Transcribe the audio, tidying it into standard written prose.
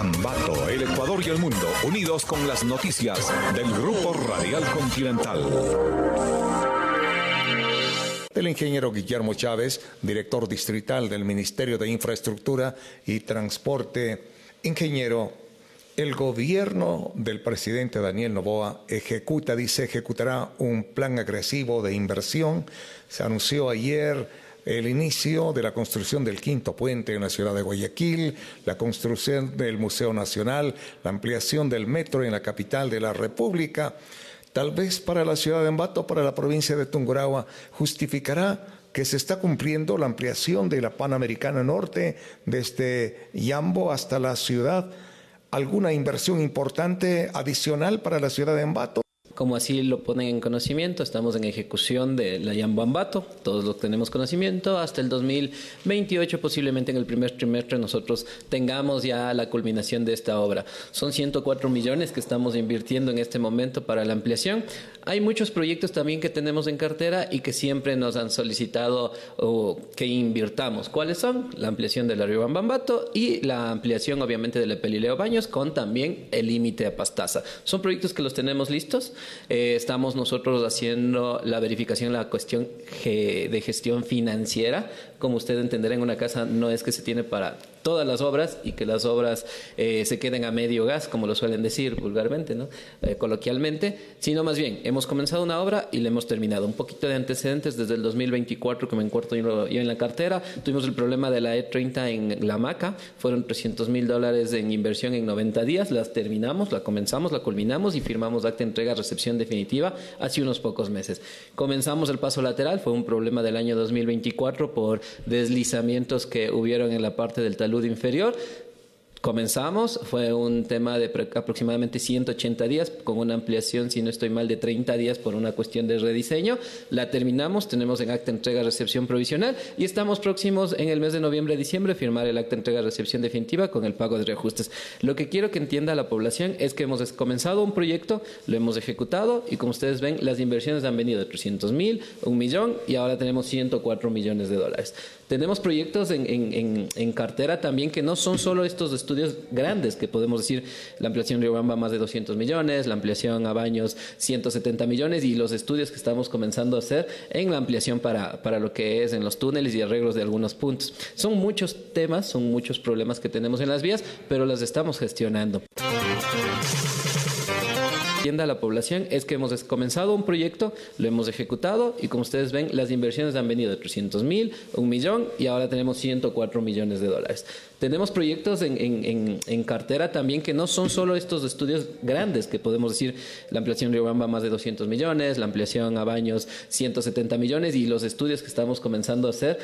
Ambato, el Ecuador y el mundo, unidos con las noticias del Grupo Radial Continental. El ingeniero Guillermo Chávez, director distrital del Ministerio de Infraestructura y Transporte. Ingeniero, el gobierno del presidente Daniel Noboa ejecutará un plan agresivo de inversión. Se anunció ayer el inicio de la construcción del quinto puente en la ciudad de Guayaquil, la construcción del Museo Nacional, la ampliación del metro en la capital de la República. Tal vez para la ciudad de Ambato, para la provincia de Tungurahua, justificará que se está cumpliendo la ampliación de la Panamericana Norte desde Yambo hasta la ciudad. ¿Alguna inversión importante adicional para la ciudad de Ambato? Como así lo ponen en conocimiento, estamos en ejecución de la Yambo Ambato, todos lo tenemos conocimiento, hasta el 2028, posiblemente en el primer trimestre nosotros tengamos ya la culminación de esta obra. Son 104 millones que estamos invirtiendo en este momento para la ampliación. Hay muchos proyectos también que tenemos en cartera y que siempre nos han solicitado que invirtamos. ¿Cuáles son? La ampliación de la Riobamba Ambato y la ampliación obviamente de la Pelileo Baños con también el límite a Pastaza. Son proyectos que los tenemos listos. Estamos nosotros haciendo la verificación, la cuestión de gestión financiera. Como usted entenderá, en una casa no es que se tiene para todas las obras y que las obras se queden a medio gas, como lo suelen decir vulgarmente, ¿no? Coloquialmente, sino más bien, hemos comenzado una obra y la hemos terminado. Un poquito de antecedentes desde el 2024 que me encuentro yo en la cartera. Tuvimos el problema de la E30 en La Maca, fueron $300,000 en inversión en 90 días, las terminamos, la comenzamos, la culminamos y firmamos acta de entrega recepción definitiva hace unos pocos meses. Comenzamos el paso lateral, fue un problema del año 2024 por deslizamientos que hubieron en la parte del talud inferior. Comenzamos, fue un tema de aproximadamente 180 días, con una ampliación, si no estoy mal, de 30 días por una cuestión de rediseño. La terminamos, tenemos en acta entrega-recepción provisional y estamos próximos en el mes de noviembre-diciembre firmar el acta entrega-recepción definitiva con el pago de reajustes. Lo que quiero que entienda la población es que hemos comenzado un proyecto, lo hemos ejecutado y como ustedes ven, las inversiones han venido de 300,000, 1 millón y ahora tenemos 104 millones de dólares. Tenemos proyectos en cartera también que no son solo estos estudios grandes, que podemos decir la ampliación de Riobamba más de 200 millones, la ampliación a Baños 170 millones y los estudios que estamos comenzando a hacer en la ampliación para lo que es en los túneles y arreglos de algunos puntos. Son muchos temas, son muchos problemas que tenemos en las vías, pero las estamos gestionando. A la población es que hemos comenzado un proyecto, lo hemos ejecutado y como ustedes ven, las inversiones han venido de 300,000, 1 millón y ahora tenemos 104 millones de dólares. Tenemos proyectos en cartera también que no son solo estos estudios grandes, que podemos decir la ampliación de Riobamba más de 200 millones, la ampliación a Baños 170 millones y los estudios que estamos comenzando a hacer